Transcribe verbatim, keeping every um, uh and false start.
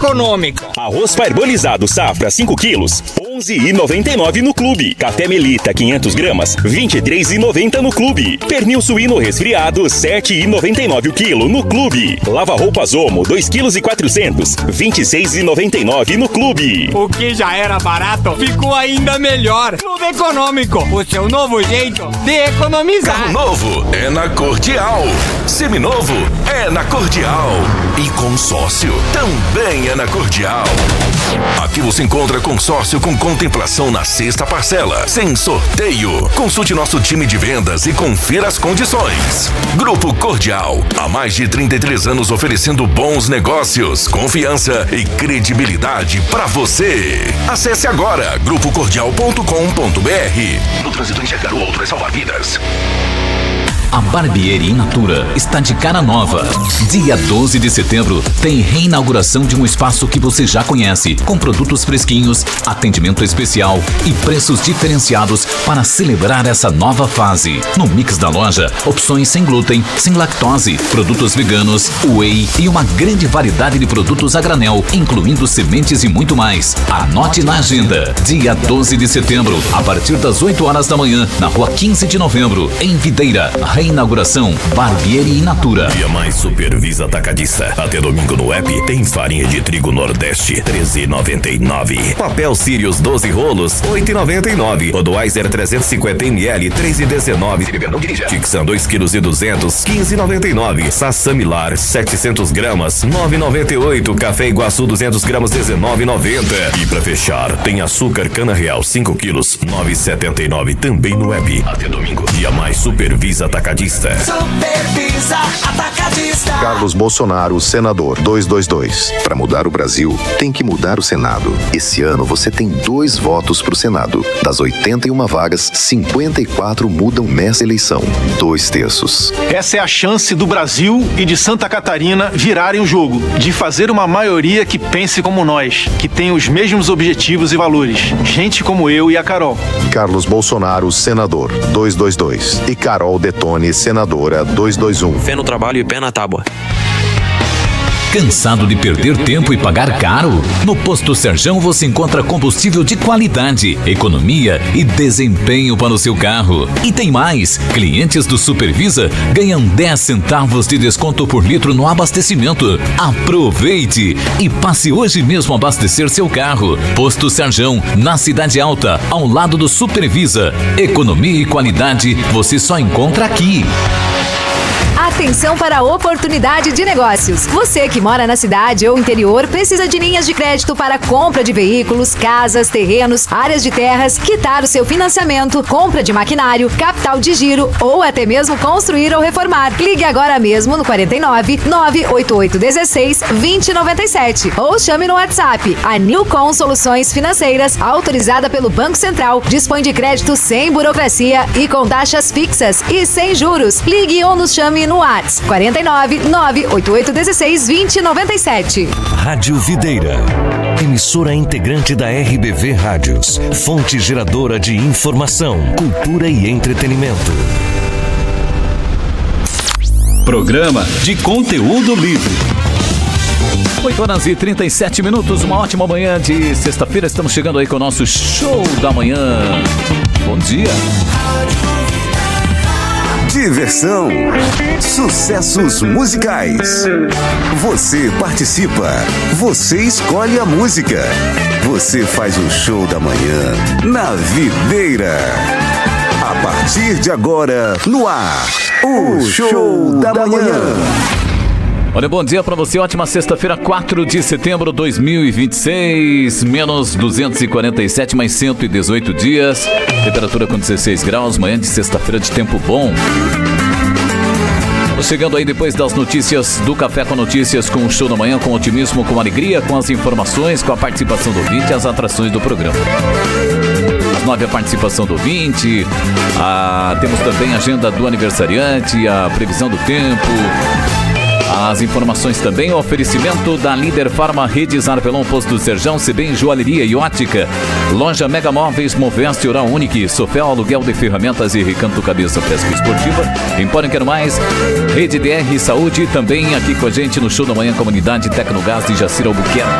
econômico. Arroz parbolizado safra cinco quilos, onze reais e noventa e nove centavos no clube. Café Melita quinhentas gramas, vinte e três reais e noventa centavos no clube. Pernil suíno resfriado, sete reais e noventa e nove centavos o quilo no clube. Lava roupas Omo, dois quilos e quatrocentos, vinte e seis reais e noventa e nove centavos no clube. O que já era barato ficou ainda melhor. Clube Econômico, o seu novo jeito de economizar. Carro novo é na Cordial. Seminovo é na Cordial. E consórcio também é na Cordial. Aqui você encontra consórcio com contemplação na sexta parcela, sem sorteio. Consulte nosso time de vendas e confira as condições. Grupo Cordial, há mais de trinta e três anos oferecendo bons negócios, confiança e credibilidade para você. Acesse agora grupo cordial ponto com ponto br. No trânsito enxergar o outro é salvar vidas. A Barbieri in Natura está de cara nova. Dia doze de setembro tem reinauguração de um espaço que você já conhece, com produtos fresquinhos, atendimento especial e preços diferenciados para celebrar essa nova fase. No mix da loja, opções sem glúten, sem lactose, produtos veganos, whey e uma grande variedade de produtos a granel, incluindo sementes e muito mais. Anote na agenda. Dia doze de setembro, a partir das oito horas da manhã, na rua quinze de novembro, em Videira. Inauguração Barbieri in Natura. Dia mais Supervisa Atacadista. Até domingo no app tem farinha de trigo Nordeste treze reais e noventa e nove centavos. Papel Sirius doze rolos oito reais e noventa e nove centavos. Budweiser trezentos e cinquenta mililitros três reais e dezenove centavos. Tixan dois quilos e duzentos quinze reais e noventa e nove centavos. Sassamilar setecentas gramas nove reais e noventa e oito centavos. Café Iguaçu duzentas gramas dezenove reais e noventa centavos. E pra fechar tem açúcar Cana Real cinco quilos nove reais e setenta e nove centavos também no app. Até domingo. Dia mais Supervisa Atacadista. Supervisa Atacadista. Carlos Bolsonaro, senador duzentos e vinte e dois. Para mudar o Brasil, tem que mudar o Senado. Esse ano você tem dois votos para o Senado. Das oitenta e uma vagas, cinquenta e quatro mudam nessa eleição. Dois terços. Essa é a chance do Brasil e de Santa Catarina virarem o jogo, de fazer uma maioria que pense como nós, que tem os mesmos objetivos e valores. Gente como eu e a Carol. Carlos Bolsonaro, senador duzentos e vinte e dois. E Carol Detone, senadora duzentos e vinte e um. Fé no trabalho e pé na tábua. Cansado de perder tempo e pagar caro? No Posto Serjão você encontra combustível de qualidade, economia e desempenho para o seu carro. E tem mais! Clientes do Supervisa ganham dez centavos de desconto por litro no abastecimento. Aproveite e passe hoje mesmo abastecer seu carro. Posto Serjão, na Cidade Alta, ao lado do Supervisa. Economia e qualidade você só encontra aqui. Atenção para a oportunidade de negócios. Você que mora na cidade ou interior precisa de linhas de crédito para compra de veículos, casas, terrenos, áreas de terras, quitar o seu financiamento, compra de maquinário, capital de giro ou até mesmo construir ou reformar. Ligue agora mesmo no quarenta e nove, nove oito oito um seis, dois zero nove sete ou chame no WhatsApp. A Newcom Soluções Financeiras, autorizada pelo Banco Central, dispõe de crédito sem burocracia e com taxas fixas e sem juros. Ligue ou nos chame no WhatsApp quarenta e nove, nove oito oito um seis, dois zero nove sete. Rádio Videira, emissora integrante da R B V Rádios, fonte geradora de informação, cultura e entretenimento. Programa de conteúdo livre. oito horas e trinta e sete minutos, uma ótima manhã de sexta-feira. Estamos chegando aí com o nosso show da manhã. Bom dia. Diversão, sucessos musicais. Você participa, você escolhe a música, você faz o show da manhã na Videira. A partir de agora, no ar, o show da manhã. Olha, bom dia pra você, ótima sexta-feira, quatro de setembro de dois mil e vinte e seis, menos duzentos e quarenta e sete, mais cento e dezoito dias, temperatura com dezesseis graus, manhã de sexta-feira de tempo bom. Estamos chegando aí depois das notícias do Café com Notícias, com o show da manhã, com otimismo, com alegria, com as informações, com a participação do ouvinte e as atrações do programa. Às nove a participação do ouvinte, a... temos também a agenda do aniversariante, a previsão do tempo... As informações também, o oferecimento da Líder Farma, Redes Arpelon, Posto do Serjão, Cebem, Joalheria e Ótica, Loja Mega Móveis, Moveste, Oral Unique, Sofel, Aluguel de Ferramentas e Recanto Cabeça Pesca Esportiva, Empório Quero Mais, Rede D R Saúde, também aqui com a gente no show da manhã, Comunidade Tecnogás de Jacira Albuquerque.